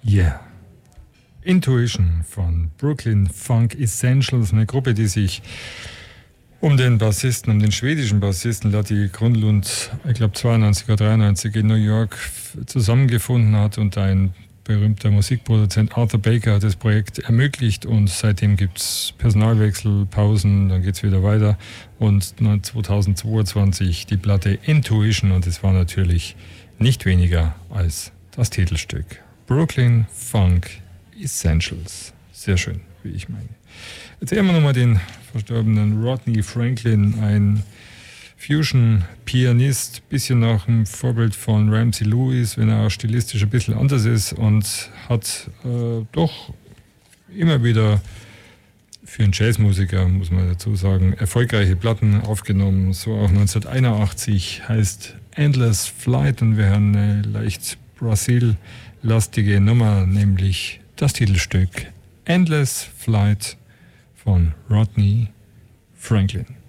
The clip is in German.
Yeah. Intuition von Brooklyn Funk Essentials, eine Gruppe, die sich um den schwedischen Bassisten Latti Grundlund, ich glaube 92 oder 93 in New York zusammengefunden hat, und ein berühmter Musikproduzent Arthur Baker hat das Projekt ermöglicht, und seitdem gibt es Personalwechsel, Pausen, dann geht es wieder weiter, und 2022 die Platte Intuition, und es war natürlich nicht weniger als das Titelstück Brooklyn Funk Essentials. Sehr schön, wie ich meine. Jetzt hören wir nochmal den verstorbenen Rodney Franklin, ein Fusion-Pianist, bisschen nach dem Vorbild von Ramsey Lewis, wenn er auch stilistisch ein bisschen anders ist, und hat doch immer wieder für einen Jazzmusiker, muss man dazu sagen, erfolgreiche Platten aufgenommen. So auch 1981, heißt Endless Flight, und wir haben eine leicht Brasil-lastige Nummer, nämlich das Titelstück Endless Flight von Rodney Franklin.